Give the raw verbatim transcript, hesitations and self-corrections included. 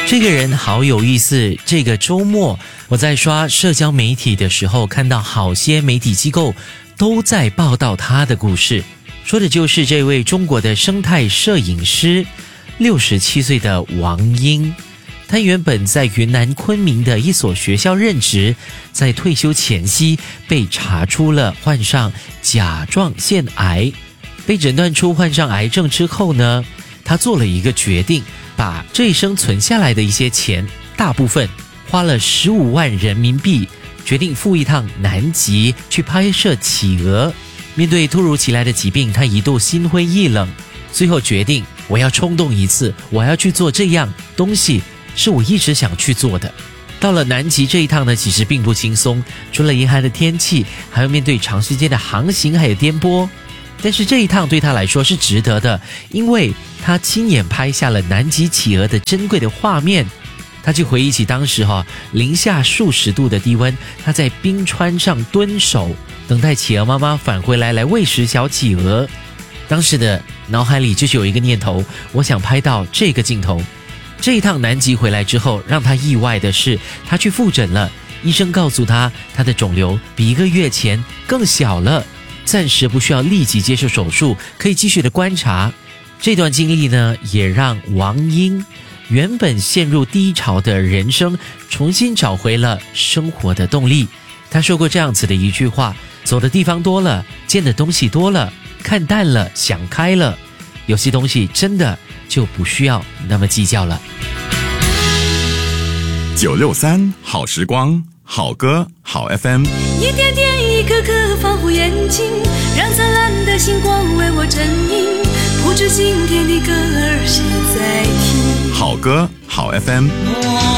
这个人好有意思，这个周末我在刷社交媒体的时候，看到好些媒体机构都在报道他的故事，说的就是这位中国的生态摄影师，六十七岁的王英。他原本在云南昆明的一所学校任职，在退休前夕被查出了患上甲状腺癌。被诊断出患上癌症之后呢，他做了一个决定，把这一生存下来的一些钱，大部分花了十五万人民币，决定赴一趟南极去拍摄企鹅。面对突如其来的疾病，他一度心灰意冷，最后决定我要冲动一次，我要去做这样东西，是我一直想去做的。到了南极这一趟呢，其实并不轻松，除了严寒的天气，还要面对长时间的航行还有颠簸。但是这一趟对他来说是值得的，因为他亲眼拍下了南极企鹅的珍贵的画面。他就回忆起当时哈、哦、零下数十度的低温，他在冰川上蹲守，等待企鹅妈妈返回来来喂食小企鹅。当时的脑海里就是有一个念头，我想拍到这个镜头。这一趟南极回来之后，让他意外的是，他去复诊了，医生告诉他，他的肿瘤比一个月前更小了，暂时不需要立即接受手术，可以继续的观察。这段经历呢，也让王英原本陷入低潮的人生重新找回了生活的动力。他说过这样子的一句话，走的地方多了，见的东西多了，看淡了，想开了，有些东西真的就不需要那么计较了。 九六三好时光，好歌好 F M， 一点点一颗颗防护眼睛，让灿烂的星光为我衬映，不知今天的歌儿谁在听。 好歌好 F M。